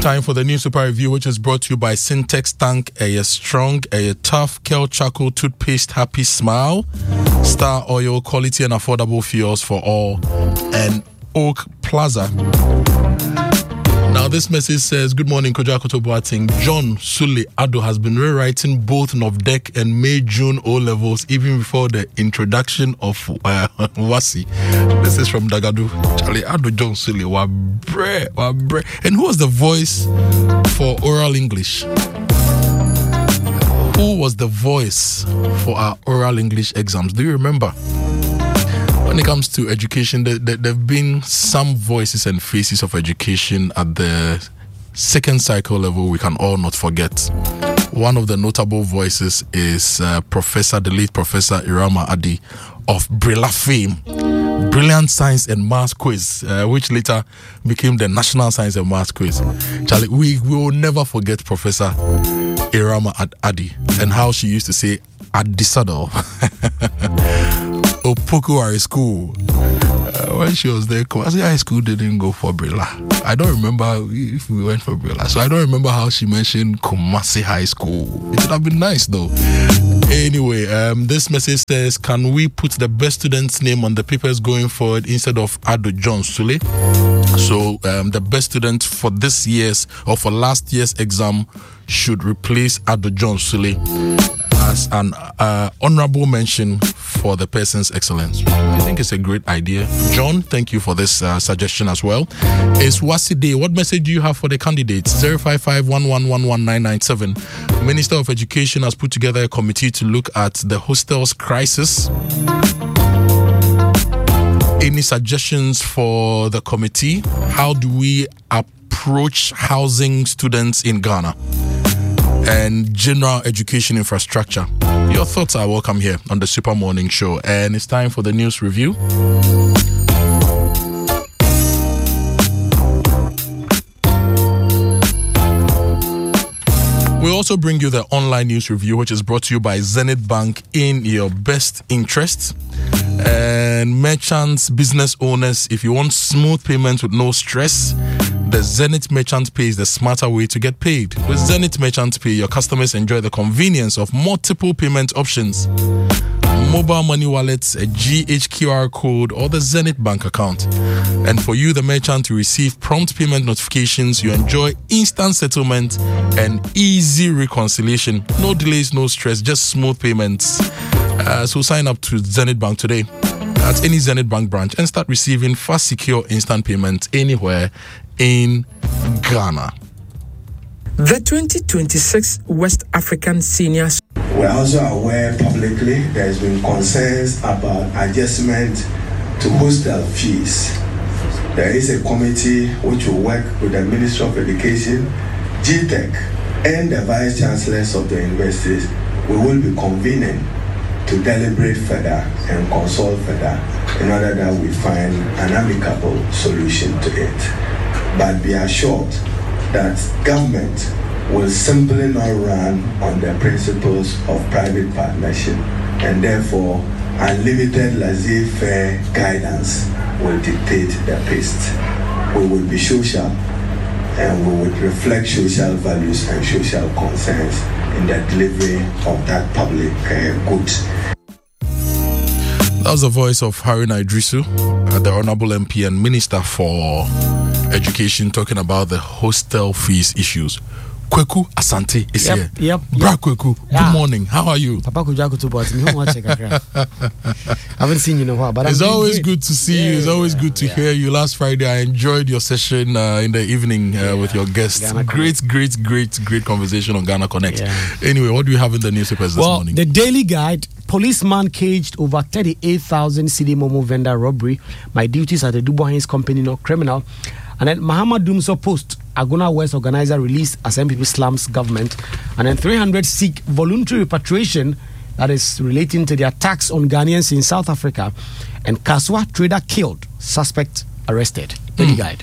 Time for the new super review, which is brought to you by Syntex Tank, a strong, a tough, Kel Charcoal toothpaste, happy smile, Star Oil, quality and affordable fuels for all, and Oak Plaza. Now, this message says, good morning, Kojo Akoto Boateng. John Sule Ado has been rewriting both NOVDEC and May-June O-levels even before the introduction of WASSCE. This is from Dagadu. Charlie Ado John Sule, wabre. And who was the voice for oral English? Who was the voice for our oral English exams? Do you remember? When it comes to education, there have been some voices and faces of education at the second cycle level we can all not forget. One of the notable voices is the late Professor Irama Adi of Brilla fame. Brilliant Science and Maths Quiz, which later became the National Science and Maths Quiz. Charlie, we will never forget Professor Irama Adi and how she used to say, Adisadol. Opoku High School. When she was there, Kumasi High School didn't go for Brilla. I don't remember if we went for Brilla. So I don't remember how she mentioned Kumasi High School. It would have been nice though. Anyway, this message says, can we put the best student's name on the papers going forward instead of Ado John Sule? So the best student for this year's or for last year's exam should replace Ado John Sule as an honorable mention for the person's excellence. I think it's a great idea. John, thank you for this suggestion as well. It's WASSCE Day. What message do you have for the candidates? 055-111-1997. Minister of Education has put together a committee to look at the hostels crisis. Any suggestions for the committee? How do we approach housing students in Ghana? And general education infrastructure. Your thoughts are welcome here on the Super Morning Show. And it's time for the news review. We also bring you the online news review, which is brought to you by Zenith Bank in your best interest. And merchants, business owners, if you want smooth payments with no stress, the Zenith Merchant Pay is the smarter way to get paid. With Zenith Merchant Pay, your customers enjoy the convenience of multiple payment options. Mobile money wallets, a GHQR code, or the Zenith Bank account. And for you, the merchant, you receive prompt payment notifications, you enjoy instant settlement and easy reconciliation. No delays, no stress, just smooth payments. So sign up to Zenith Bank today at any Zenith Bank branch and start receiving fast, secure, instant payments anywhere in Ghana. The 2026 West African Seniors. We're also aware publicly there's been concerns about adjustment to hostel fees. There is a committee which will work with the Ministry of Education, GTech, and the Vice Chancellors of the universities. We will be convening to deliberate further and consult further in order that we find an amicable solution to it. But be assured that government will simply not run on the principles of private partnership, and therefore unlimited laissez-faire guidance will dictate the pace. We will be social and we will reflect social values and social concerns in the delivery of that public good. That was the voice of Haruna Idrisu, the Honorable MP and Minister for Education, talking about the hostel fees issues. Kweku Asante is here. Bra Kweku, good morning. How are you? Papa Kojo Akoto Boateng, I haven't seen you in a while, but it's always good to see you. It's always good to hear you. Last Friday, I enjoyed your session in the evening with your guests. Great conversation on Ghana Connect. Anyway, what do you have in the newspapers this morning? The Daily Guide. Policeman caged over 38,000 CD Momo vendor robbery. My duties at the Dubois Hines Company, no criminal. And then Muhammad Dumso Post, Agona West organizer released as MPP slams government. And then 300 seek voluntary repatriation, that is relating to the attacks on Ghanaians in South Africa. And Kaswa trader killed, suspect arrested. Daily Guide.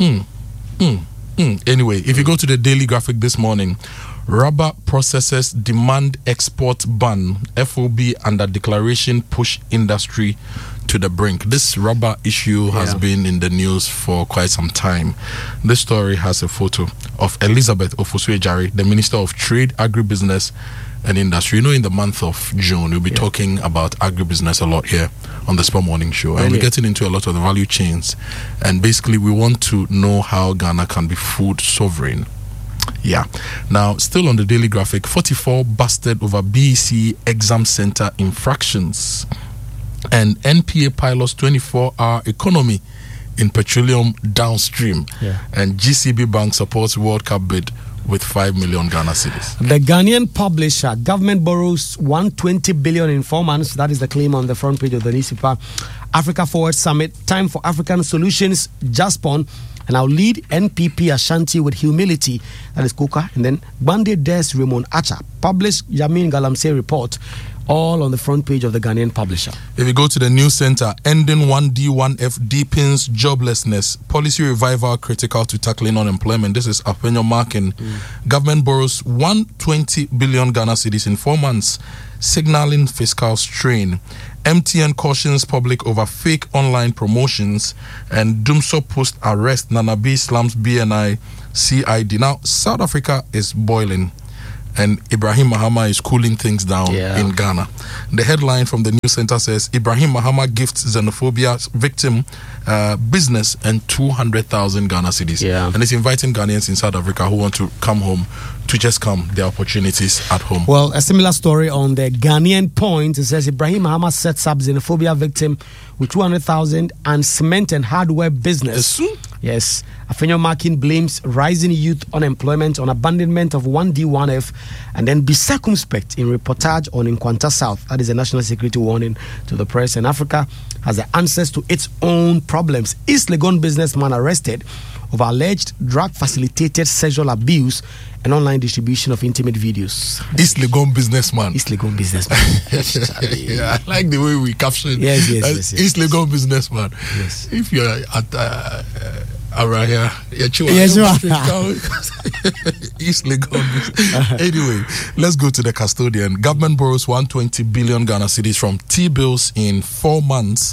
Anyway, if you go to the Daily Graphic this morning, rubber processors demand export ban. FOB under declaration push industry to the brink. This rubber issue has been in the news for quite some time. This story has a photo of Elizabeth Ofosu-Ejari, the Minister of Trade, Agribusiness and Industry. You know, in the month of June, we'll be talking about agribusiness a lot here on the Spur Morning Show. And we're getting into a lot of the value chains. And basically, we want to know how Ghana can be food sovereign. Yeah. Now, still on the Daily Graphic, 44 busted over BEC exam center infractions. And NPA pilots 24-hour economy in petroleum downstream. And GCB Bank supports World Cup bid with 5 million Ghana cedis. The Ghanaian publisher, government borrows 120 billion in 4 months. That is the claim on the front page of the newspaper. Africa Forward Summit, time for African solutions, JASPON. And I'll lead NPP Ashanti with humility. That is Kuka. And then Bande Des Raymond Acha published Yamin Galamsey report, all on the front page of the Ghanaian publisher. If you go to the news center, ending 1D1F deepens joblessness. Policy revival critical to tackling unemployment. This is Appenyo Markin. Government borrows 120 billion Ghana cedis in 4 months, signaling fiscal strain. MTN cautions public over fake online promotions. And Dumso Post arrest Nana B slams BNI CID. Now, South Africa is boiling, and Ibrahim Mahama is cooling things down in Ghana. The headline from the news center says, Ibrahim Mahama gifts xenophobia victim business and 200,000 Ghana cedis. And it's inviting Ghanaians in South Africa who want to come home to just come their opportunities at home. Well, a similar story on the Ghanaian Point. It says Ibrahim Mahama sets up xenophobia victim with 200,000 and cement and hardware business. Yes. Afenyo Markin blames rising youth unemployment on abandonment of 1D1F, and then be circumspect in reportage on Nkwanta South. That is a national security warning to the press. And Africa has the answers to its own problems. East Legon businessman arrested over alleged drug-facilitated sexual abuse and online distribution of intimate videos. East Legon businessman. East Legon businessman. I like the way we captured yes. East Legon businessman. Yes. If you're at around here, East Legon. Anyway, let's go to the custodian. Government borrows 120 billion Ghana cedis from T-bills in 4 months.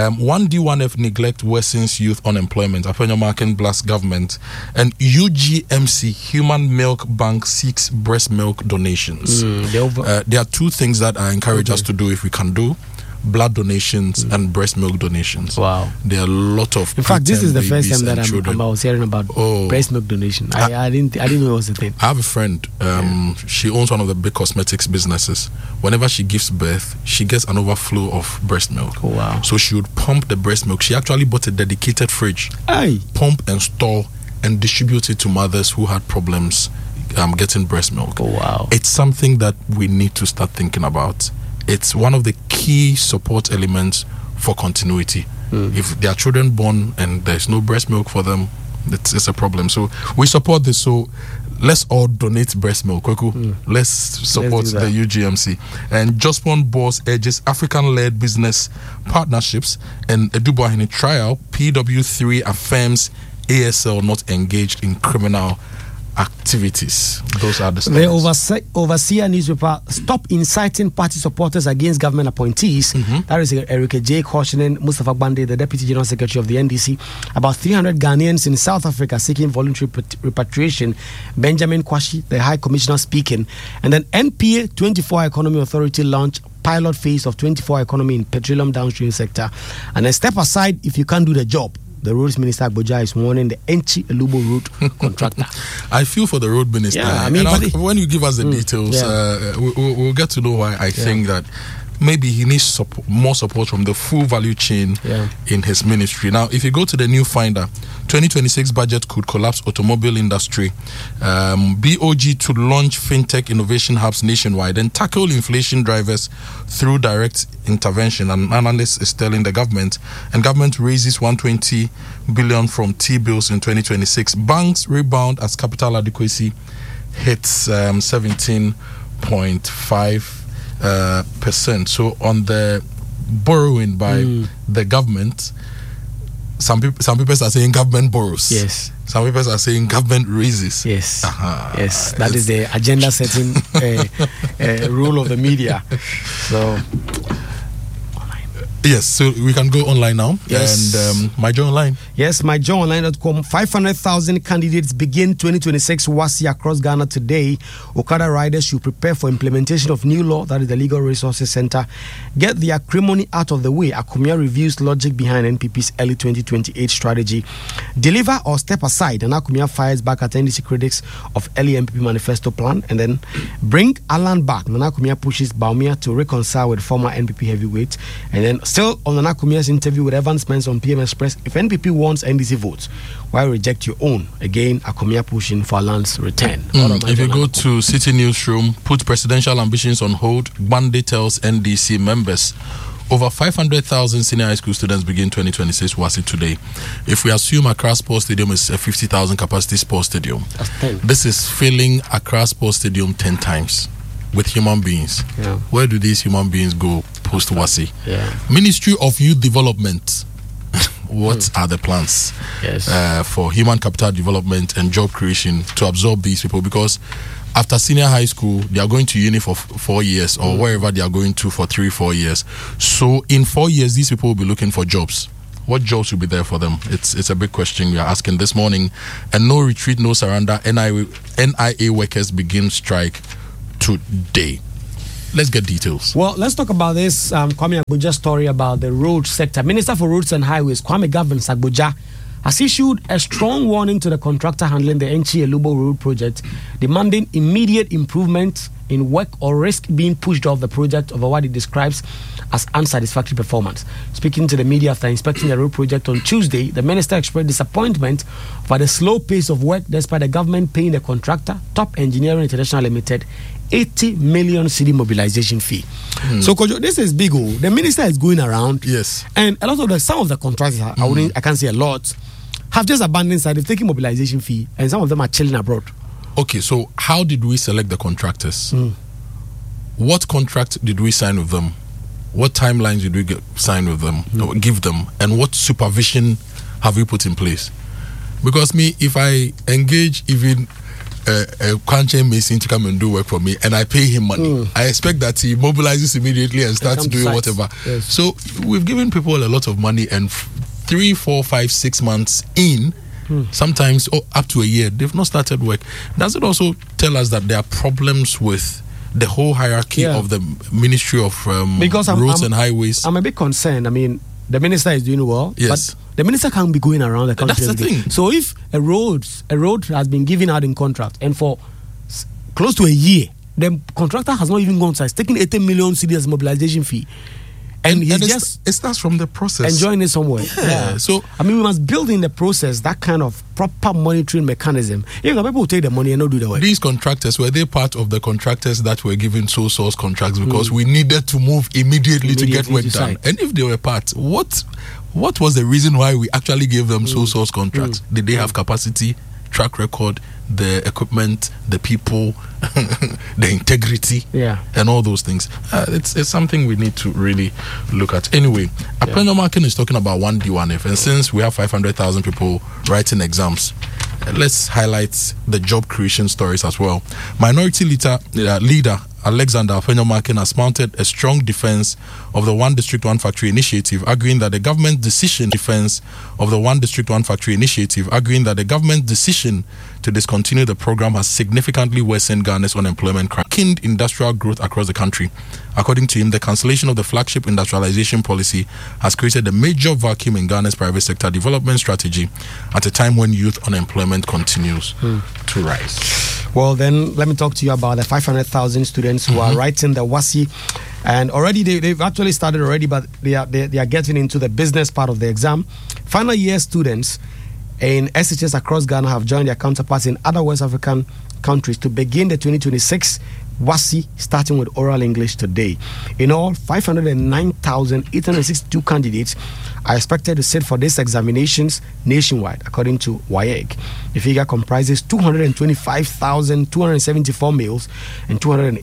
1D1F neglect worsens youth unemployment. Appenyo Markin blasts government. And UGMC, Human Milk Bank, seeks breast milk donations. There are 2 things that I encourage us to do if we can do: blood donations and breast milk donations. Wow. There are a lot of. In fact, this is the first time that I was hearing about breast milk donation. I didn't know it was a thing. I have a friend. She owns one of the big cosmetics businesses. Whenever she gives birth, she gets an overflow of breast milk. Oh, wow. So she would pump the breast milk. She actually bought a dedicated fridge. Pump and store and distribute it to mothers who had problems getting breast milk. Oh, wow. It's something that we need to start thinking about. It's one of the key support elements for continuity. If there are children born and there's no breast milk for them, it's a problem. So we support this. So let's all donate breast milk. Let's support the UGMC. And JASPON boss urges African-led business partnerships. And Eduboahene trial, PW3 affirms ASL not engaged in criminal activities. Those are the stories. The overseer newspaper, stop inciting party supporters against government appointees. That is Erica J. cautioning Mustafa Bande, the Deputy General Secretary of the NDC, about 300 Ghanaians in South Africa seeking voluntary repatriation. Benjamin Kwashi, the High Commissioner, speaking. And then NPA 24 Economy Authority launched pilot phase of 24 economy in petroleum downstream sector. And then step aside if you can't do the job. The roads minister Agboja is warning the Enchi Elubo road contractor. I feel for the road minister. When you give us the details, we'll get to know why I think that maybe he needs more support from the full value chain in his ministry. Now, if you go to the New Finder, 2026 budget could collapse automobile industry. BOG to launch fintech innovation hubs nationwide and tackle inflation drivers through direct intervention. An analyst is telling the government, and government raises 120 billion from T-bills in 2026. Banks rebound as capital adequacy hits 17.5%. So on the borrowing by the government, some people are saying government borrows. Yes. Some people are saying government raises. Yes. Yes. That is the agenda setting role of the media. So Yes, so we can go online now. Yes. And MyJoy Online. Yes, myjoyonline.com. 500,000 candidates begin 2026 WASSCE across Ghana today. Okada riders should prepare for implementation of new law, that is the Legal Resources Center. Get the acrimony out of the way. Acumia reviews logic behind NPP's early 2028 strategy. Deliver or step aside. And Acumia fires back at NDC critics of early NPP manifesto plan. And then bring Alan back. Nana Acumia pushes Bawumia to reconcile with former NPP heavyweight. And then still on Nana Acumia's interview with Evans Spence on PM Express, if NPP wants NDC votes, why reject your own? Again, Acumia pushing for Alan's return. If you go to City Newsroom, put presidential ambitions on hold, Gbande tells NDC members. Over 500,000 senior high school students begin 2026 WASSCE today. If we assume Accra Sports Stadium is a 50,000 capacity sports stadium, this is filling Accra Sports Stadium 10 times with human beings. Yeah. Where do these human beings go post WASSCE? Yeah. Ministry of Youth Development. What are the plans for human capital development and job creation to absorb these people? Because after senior high school, they are going to uni for 4 years or wherever they are going to for 3-4 years. So in 4 years, these people will be looking for jobs. What jobs will be there for them? It's a big question we are asking this morning. And no retreat, no surrender. NIA workers begin strike today. Let's get details. Well, let's talk about this Kwame Agboja story about the road sector. Minister for Roads and Highways, Kwame Gavins Agboja, has issued a strong warning to the contractor handling the Enchi Elubo Road project, demanding immediate improvement in work or risk being pushed off the project over what he describes as unsatisfactory performance. Speaking to the media after inspecting the road project on Tuesday, the minister expressed disappointment by the slow pace of work despite the government paying the contractor, Top Engineering International Limited, 80 million cedi mobilization fee. So, Kojo, this is big. The minister is going around. Yes. And a lot of some of the contractors, I can't say a lot, have just abandoned side. They've taken mobilization fee, and some of them are chilling abroad. Okay, so how did we select the contractors? What contract did we sign with them? What timelines did we sign with them, or give them? And what supervision have we put in place? Because if I engage even a Kwanche Mason to come and do work for me and I pay him money, I expect that he mobilizes immediately and starts doing whatever. Yes. So we've given people a lot of money, and 3, 4, 5, 6 months in, sometimes up to a year, they've not started work. Does it also tell us that there are problems with the whole hierarchy of the Ministry of Roads and Highways? I'm a bit concerned. I mean, the minister is doing well, but the minister can't be going around the country. That's the thing. So if a road has been given out in contract, and for close to a year, the contractor has not even gone to it's taking 80 million cedi as mobilization fee. And it starts from the process. Enjoying it somewhere. Yeah. So I mean, we must build in the process that kind of proper monitoring mechanism. People will take the money and not do the work. These contractors, were they part of the contractors that were given sole source contracts because we needed to move immediately to get work done? And if they were part, what was the reason why we actually gave them sole source contracts? Did they have capacity, track record, the equipment, the people, the integrity, and all those things? It's something we need to really look at. Anyway, Apeno Markin is talking about 1D1F, and since we have 500,000 people writing exams, let's highlight the job creation stories as well. Minority leader Alexander Apeno Markin has mounted a strong defense of the One District, One Factory initiative, arguing that the government's decision to discontinue the program has significantly worsened Ghana's unemployment crisis, weakened industrial growth across the country. According to him, the cancellation of the flagship industrialization policy has created a major vacuum in Ghana's private sector development strategy at a time when youth unemployment continues to rise. Well, then let me talk to you about the 500,000 students who are writing the WASSCE, and already they've actually started already, but they are getting into the business part of the exam. Final year students in SHS across Ghana have joined their counterparts in other West African countries to begin the 2026 WASSCE, starting with oral English today. In all, 509,862 candidates are expected to sit for these examinations nationwide, according to WAEC. The figure comprises 225,274 males and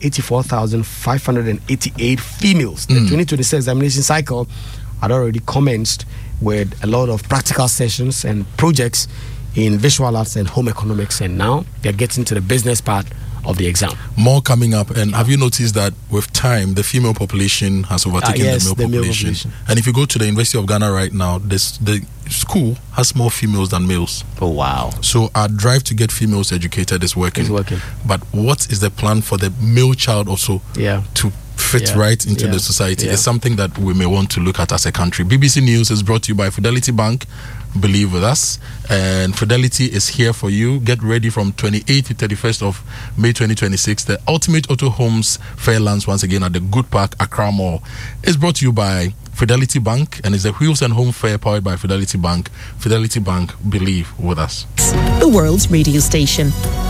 284,588 females. The 2026 examination cycle had already commenced with a lot of practical sessions and projects in visual arts and home economics, and now they're getting to the business part of the exam. More coming up. And have you noticed that with time, the female population has overtaken the male population? And if you go to the University of Ghana right now, the school has more females than males. Oh, wow. So our drive to get females educated is working. But what is the plan for the male child also to fit right into the society? It's something that we may want to look at as a country. BBC News is brought to you by Fidelity Bank. Believe with us. And Fidelity is here for you. Get ready from 28th to 31st of May 2026. The Ultimate Auto Homes Fair lands once again at the Good Park, Accra Mall. It's brought to you by Fidelity Bank and is the Wheels and Home Fair powered by Fidelity Bank. Fidelity Bank, believe with us. The world's radio station.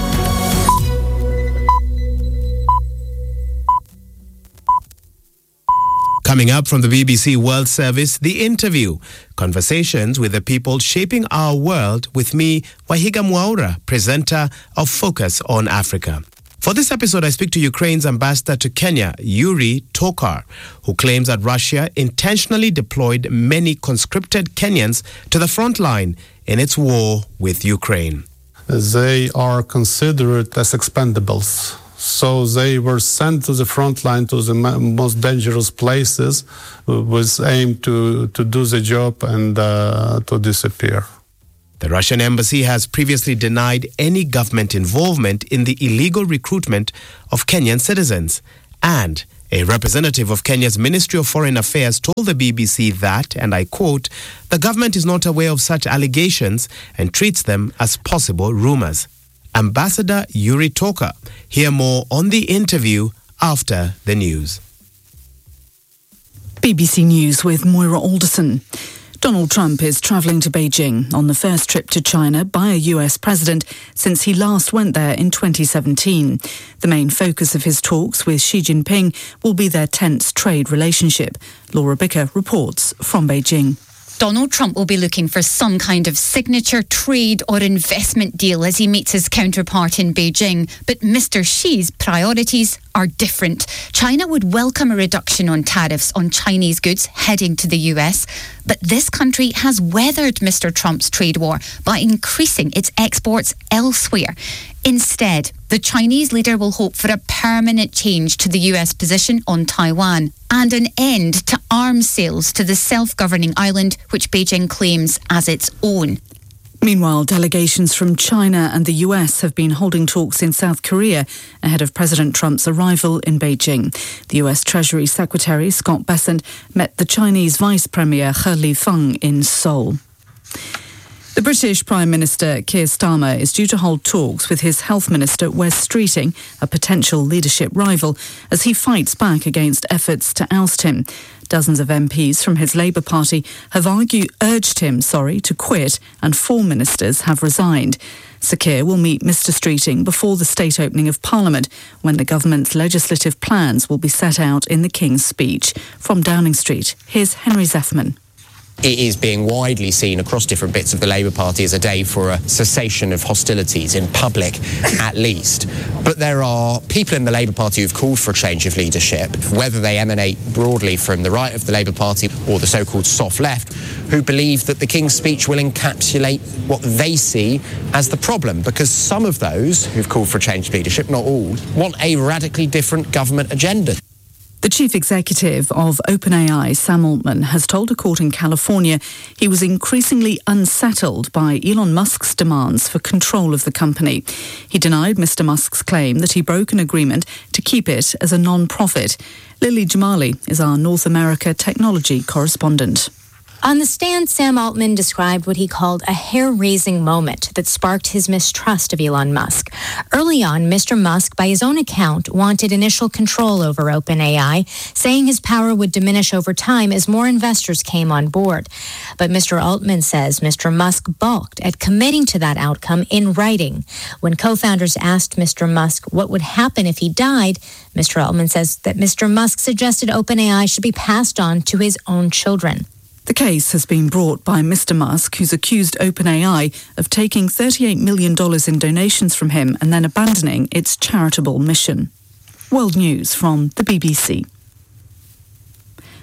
Coming up from the BBC World Service, The Interview. Conversations with the people shaping our world with me, Wahiga Mwaura, presenter of Focus on Africa. For this episode, I speak to Ukraine's ambassador to Kenya, Yuri Tokar, who claims that Russia intentionally deployed many conscripted Kenyans to the front line in its war with Ukraine. They are considered as expendables. So they were sent to the front line, to the most dangerous places, with aim to do the job and to disappear. The Russian embassy has previously denied any government involvement in the illegal recruitment of Kenyan citizens. And a representative of Kenya's Ministry of Foreign Affairs told the BBC that, and I quote, the government is not aware of such allegations and treats them as possible rumors. Ambassador Yuri Tokar. Hear more on The Interview after the news. BBC News with Moira Alderson. Donald Trump is travelling to Beijing on the first trip to China by a US president since he last went there in 2017. The main focus of his talks with Xi Jinping will be their tense trade relationship. Laura Bicker reports from Beijing. Donald Trump will be looking for some kind of signature trade or investment deal as he meets his counterpart in Beijing. But Mr. Xi's priorities are different. China would welcome a reduction on tariffs on Chinese goods heading to the US. But this country has weathered Mr. Trump's trade war by increasing its exports elsewhere. Instead, the Chinese leader will hope for a permanent change to the US position on Taiwan and an end to arms sales to the self-governing island, which Beijing claims as its own. Meanwhile, delegations from China and the US have been holding talks in South Korea ahead of President Trump's arrival in Beijing. The US Treasury Secretary, Scott Bessent, met the Chinese Vice Premier He Lifeng in Seoul. The British Prime Minister Keir Starmer is due to hold talks with his Health Minister Wes Streeting, a potential leadership rival, as he fights back against efforts to oust him. Dozens of MPs from his Labour Party have urged him to quit, and 4 ministers have resigned. Sir Keir will meet Mr Streeting before the state opening of Parliament, when the government's legislative plans will be set out in the King's speech. From Downing Street, here's Henry Zeffman. It is being widely seen across different bits of the Labour Party as a day for a cessation of hostilities, in public at least. But there are people in the Labour Party who've called for a change of leadership, whether they emanate broadly from the right of the Labour Party or the so-called soft left, who believe that the King's speech will encapsulate what they see as the problem, because some of those who've called for a change of leadership, not all, want a radically different government agenda. The chief executive of OpenAI, Sam Altman, has told a court in California he was increasingly unsettled by Elon Musk's demands for control of the company. He denied Mr. Musk's claim that he broke an agreement to keep it as a non-profit. Lily Jamali is our North America technology correspondent. On the stand, Sam Altman described what he called a hair-raising moment that sparked his mistrust of Elon Musk. Early on, Mr. Musk, by his own account, wanted initial control over OpenAI, saying his power would diminish over time as more investors came on board. But Mr. Altman says Mr. Musk balked at committing to that outcome in writing. When co-founders asked Mr. Musk what would happen if he died, Mr. Altman says that Mr. Musk suggested OpenAI should be passed on to his own children. The case has been brought by Mr. Musk, who's accused OpenAI of taking $38 million in donations from him and then abandoning its charitable mission. World News from the BBC.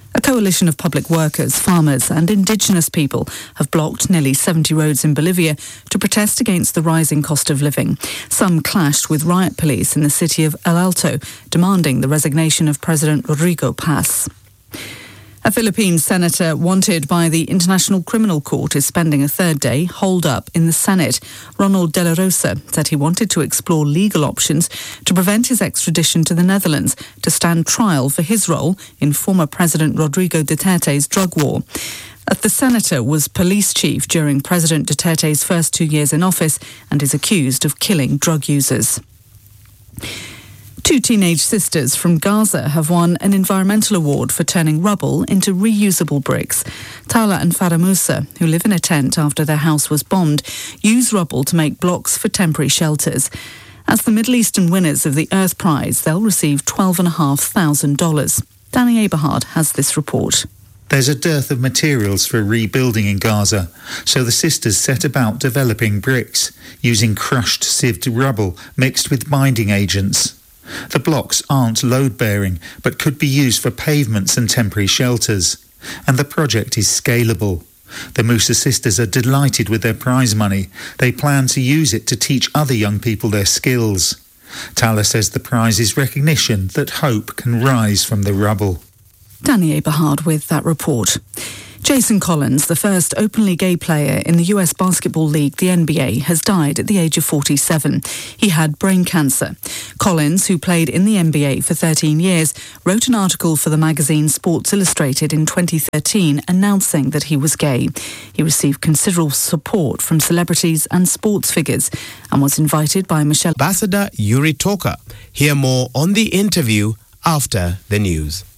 A coalition of public workers, farmers and indigenous people have blocked nearly 70 roads in Bolivia to protest against the rising cost of living. Some clashed with riot police in the city of El Alto, demanding the resignation of President Rodrigo Paz. A Philippine senator wanted by the International Criminal Court is spending a third day holed up in the Senate. Ronald De La Rosa said he wanted to explore legal options to prevent his extradition to the Netherlands to stand trial for his role in former President Rodrigo Duterte's drug war. The senator was police chief during President Duterte's first 2 years in office and is accused of killing drug users. 2 teenage sisters from Gaza have won an environmental award for turning rubble into reusable bricks. Tala and Farah Musa, who live in a tent after their house was bombed, use rubble to make blocks for temporary shelters. As the Middle Eastern winners of the Earth Prize, they'll receive $12,500. Danny Aberhard has this report. There's a dearth of materials for rebuilding in Gaza, so the sisters set about developing bricks, using crushed sieved rubble mixed with binding agents. The blocks aren't load-bearing, but could be used for pavements and temporary shelters. And the project is scalable. The Musa sisters are delighted with their prize money. They plan to use it to teach other young people their skills. Tala says the prize is recognition that hope can rise from the rubble. Danny Aberhard with that report. Jason Collins, the first openly gay player in the US Basketball League, the NBA, has died at the age of 47. He had brain cancer. Collins, who played in the NBA for 13 years, wrote an article for the magazine Sports Illustrated in 2013 announcing that he was gay. He received considerable support from celebrities and sports figures and was invited by Michelle Ambassador Yuri Toka. Hear more on the interview after the news.